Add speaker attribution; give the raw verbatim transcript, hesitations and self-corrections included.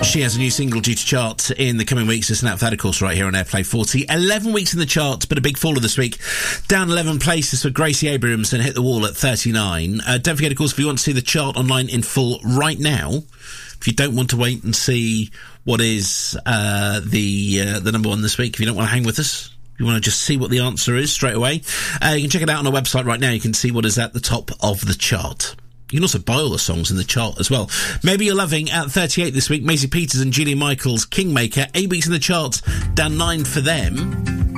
Speaker 1: She has a new single due to chart in the coming weeks. It's an out of course right here on Airplay forty. eleven weeks in the chart, but a big faller this week. Down eleven places for Gracie Abrams and hit the wall at thirty-nine. Uh, don't forget, of course, if you want to see the chart online in full right now, if you don't want to wait and see what is uh, the uh, the number one this week, if you don't want to hang with us, you want to just see what the answer is straight away, uh, you can check it out on our website right now. You can see what is at the top of the chart. You can also buy all the songs in the chart as well. Maybe You're Loving at thirty-eight this week. Maisie Peters and Julia Michaels, Kingmaker. Eight weeks in the charts, down nine for them.